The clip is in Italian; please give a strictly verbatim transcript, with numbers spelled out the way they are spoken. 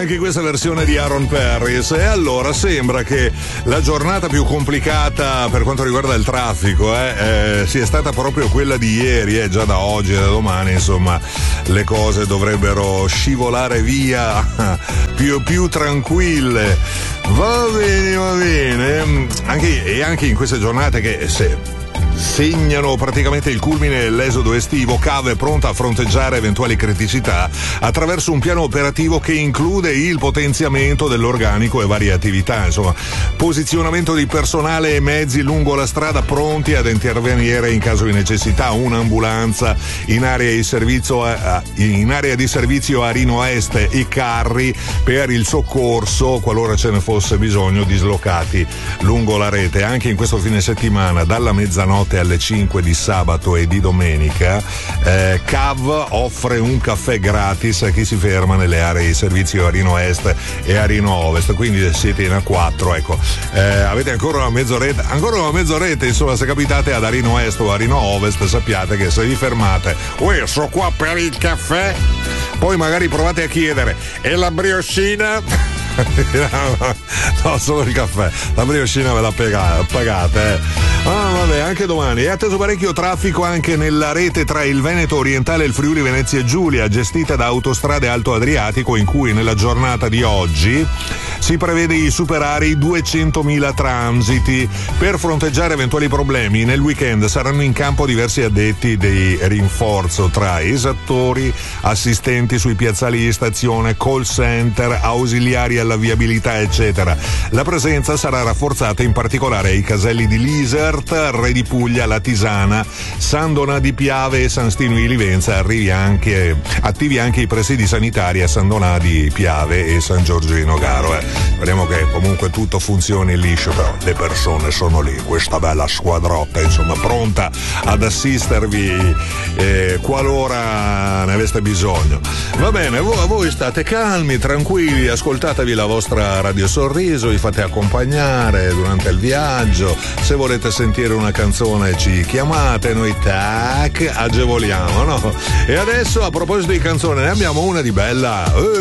anche questa versione di Aaron Paris. E allora sembra che la giornata più complicata per quanto riguarda il traffico eh, eh, sia stata proprio quella di ieri, eh, già da oggi e da domani insomma le cose dovrebbero scivolare via più, più tranquille. Va bene, va bene. Anche, e anche in queste giornate che se segnano praticamente il culmine dell'esodo estivo, Cav è pronta a fronteggiare eventuali criticità attraverso un piano operativo che include il potenziamento dell'organico e varie attività, insomma posizionamento di personale e mezzi lungo la strada pronti ad intervenire in caso di necessità, un'ambulanza in area di servizio a, in area di servizio a Rino Est e carri per il soccorso qualora ce ne fosse bisogno dislocati lungo la rete. Anche in questo fine settimana dalla mezzanotte alle cinque di sabato e di domenica eh, Cav offre un caffè gratis a chi si ferma nelle aree di servizio a Rino Est e a Rino Ovest, quindi siete in A quattro, ecco, eh, avete ancora una mezz'oretta ancora una mezz'oretta insomma, se capitate ad Rino Est o a Rino Ovest sappiate che se vi fermate uè so qua per il caffè, poi magari provate a chiedere e la brioscina no, solo il caffè, la brioscina ve la pagate eh. Ah, vabbè, anche domani è atteso parecchio traffico anche nella rete tra il Veneto orientale e il Friuli Venezia Giulia, gestita da Autostrade Alto Adriatico, in cui nella giornata di oggi si prevede di superare i duecentomila transiti. Per fronteggiare eventuali problemi nel weekend saranno in campo diversi addetti di rinforzo tra esattori, assistenti sui piazzali di stazione, call center, ausiliari alla viabilità eccetera. La presenza sarà rafforzata in particolare ai caselli di Lisert, Re di Puglia, La Tisana, San Donà di Piave e San Stino di Livenza, arrivi anche, attivi anche i presidi sanitari a San Donà di Piave e San Giorgio di Nogaro. Eh. Speriamo che comunque tutto funzioni liscio, però le persone sono lì, questa bella squadrotta insomma pronta ad assistervi eh, qualora ne aveste bisogno. Va bene, voi, voi state calmi, tranquilli, ascoltatevi la vostra Radio Sorriso, vi fate accompagnare durante il viaggio, se volete sentire una canzone ci chiamate, noi tac agevoliamo, no? E adesso a proposito di canzone ne abbiamo una di bella. Eh,